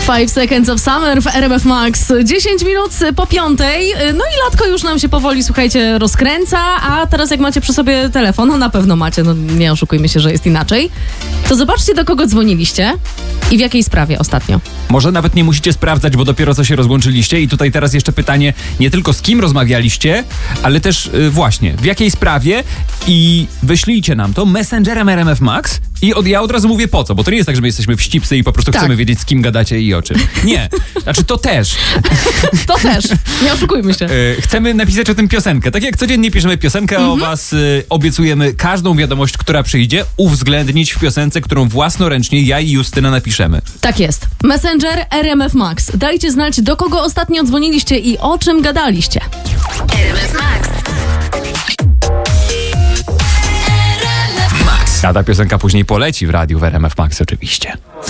5 Seconds of Summer w RMF Max. 10 minut po 5. No i latko już nam się powoli, słuchajcie, rozkręca, a teraz jak macie przy sobie telefon, no na pewno macie, no nie oszukujmy się, że jest inaczej, to zobaczcie, do kogo dzwoniliście i w jakiej sprawie ostatnio. Może nawet nie musicie sprawdzać, bo dopiero co się rozłączyliście i tutaj teraz jeszcze pytanie, nie tylko z kim rozmawialiście, ale też właśnie, w jakiej sprawie i wyślijcie nam to Messengerem RMF Max i ja od razu mówię po co, bo to nie jest tak, że my jesteśmy wścibscy i po prostu chcemy wiedzieć, z kim gadacie i o czym. Nie, znaczy to też. To też, nie oszukujmy się. Chcemy napisać o tym piosenkę. Tak jak codziennie piszemy piosenkę o was, obiecujemy każdą wiadomość, która przyjdzie, uwzględnić w piosence, którą własnoręcznie ja i Justyna napiszemy. Tak jest. Messenger RMF Max. Dajcie znać, do kogo ostatnio dzwoniliście i o czym gadaliście. RMF Max. A ta piosenka później poleci w radiu w RMF Max oczywiście.